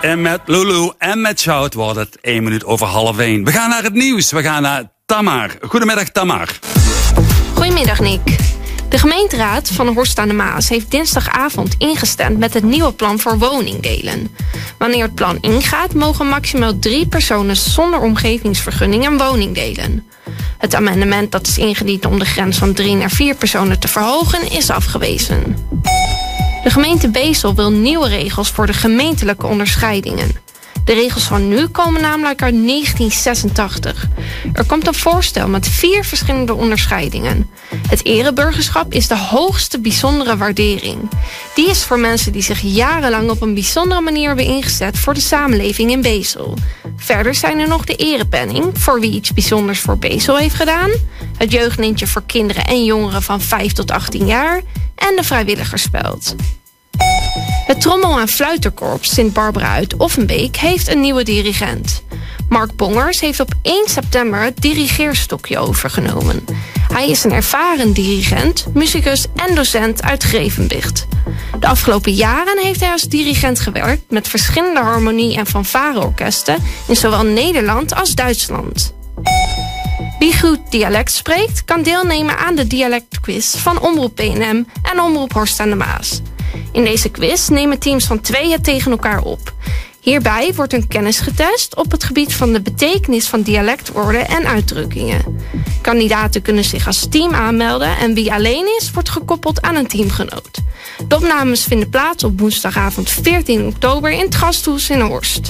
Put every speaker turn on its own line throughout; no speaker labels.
En met Lulu en met Shout wordt het 1 minuut over 12:30. We gaan naar het nieuws. We gaan naar Tamar. Goedemiddag, Tamar.
Goedemiddag, Nick. De gemeenteraad van Horst aan de Maas heeft dinsdagavond ingestemd met het nieuwe plan voor woningdelen. Wanneer het plan ingaat, mogen maximaal 3 personen zonder omgevingsvergunning een woning delen. Het amendement dat is ingediend om de grens van 3 naar 4 personen te verhogen is afgewezen. De gemeente Bezel wil nieuwe regels voor de gemeentelijke onderscheidingen. De regels van nu komen namelijk uit 1986. Er komt een voorstel met 4 verschillende onderscheidingen. Het ereburgerschap is de hoogste bijzondere waardering. Die is voor mensen die zich jarenlang op een bijzondere manier hebben ingezet voor de samenleving in Bezel. Verder zijn er nog de erepenning, voor wie iets bijzonders voor Bezel heeft gedaan. Het jeugdlintje voor kinderen en jongeren van 5 tot 18 jaar. En de vrijwilligerspeld. Het trommel- en fluiterkorps Sint Barbara uit Offenbeek heeft een nieuwe dirigent. Mark Bongers heeft op 1 september het dirigeerstokje overgenomen. Hij is een ervaren dirigent, muzikus en docent uit Grevenbicht. De afgelopen jaren heeft hij als dirigent gewerkt met verschillende harmonie- en fanfareorkesten in zowel Nederland als Duitsland. Wie goed dialect spreekt, kan deelnemen aan de dialectquiz van Omroep PNM en Omroep Horst aan de Maas. In deze quiz nemen teams van 2 het tegen elkaar op. Hierbij wordt hun kennis getest op het gebied van de betekenis van dialectwoorden en uitdrukkingen. Kandidaten kunnen zich als team aanmelden en wie alleen is, wordt gekoppeld aan een teamgenoot. De opnames vinden plaats op woensdagavond 14 oktober in het Gasthuis in Horst.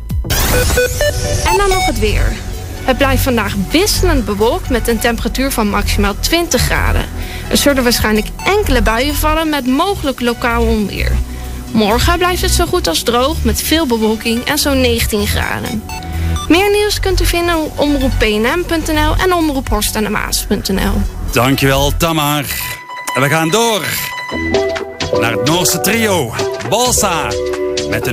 En dan nog het weer. Het blijft vandaag wisselend bewolkt met een temperatuur van maximaal 20 graden. Er zullen waarschijnlijk enkele buien vallen met mogelijk lokaal onweer. Morgen blijft het zo goed als droog met veel bewolking en zo'n 19 graden. Meer nieuws kunt u vinden op omroeppnm.nl en omroephorstandemaas.nl.
Dankjewel, Tamar. En we gaan door naar het Noorse trio, Balsa, met een